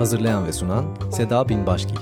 Hazırlayan ve sunan Seda Binbaşgil.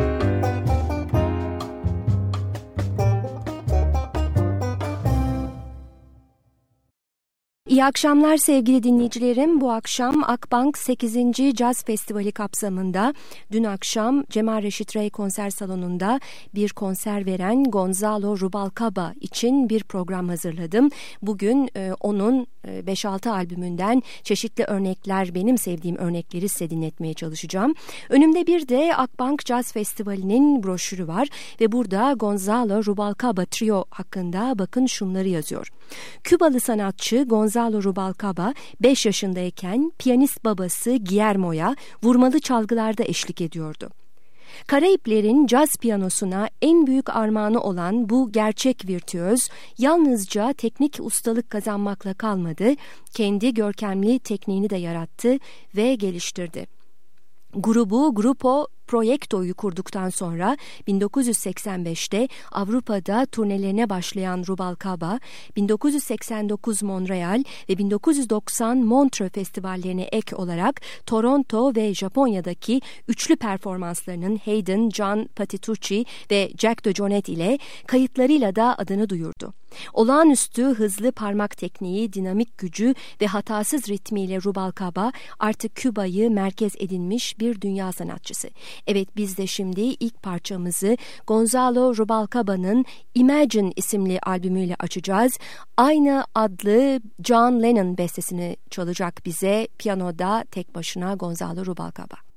İyi akşamlar sevgili dinleyicilerim. Bu akşam Akbank 8. Caz Festivali kapsamında dün akşam Cemal Reşit Rey konser salonunda bir konser veren Gonzalo Rubalcaba için bir program hazırladım. Bugün onun 5-6 albümünden çeşitli örnekler, benim sevdiğim örnekleri size dinletmeye çalışacağım. Önümde bir de Akbank Caz Festivali'nin broşürü var ve burada Gonzalo Rubalcaba Trio hakkında bakın şunları yazıyor. Kübalı sanatçı Gonzalo Rubalcaba 5 yaşındayken piyanist babası Guillermo'ya vurmalı çalgılarda eşlik ediyordu. Karayiplerin caz piyanosuna en büyük armağanı olan bu gerçek virtüöz yalnızca teknik ustalık kazanmakla kalmadı, kendi görkemli tekniğini de yarattı ve geliştirdi. Grupo Proyecto'yu kurduktan sonra 1985'te Avrupa'da turnelerine başlayan Rubalcaba, 1989 Montreal ve 1990 Montreux festivallerine ek olarak Toronto ve Japonya'daki üçlü performanslarının Haydn, John Patitucci ve Jack DeJohnette ile kayıtlarıyla da adını duyurdu. Olağanüstü hızlı parmak tekniği, dinamik gücü ve hatasız ritmiyle Rubalcaba artık Küba'yı merkez edinmiş bir dünya sanatçısı. Evet, biz de şimdi ilk parçamızı Gonzalo Rubalcaba'nın Imagine isimli albümüyle açacağız. Aynı adlı John Lennon bestesini çalacak bize piyanoda tek başına Gonzalo Rubalcaba.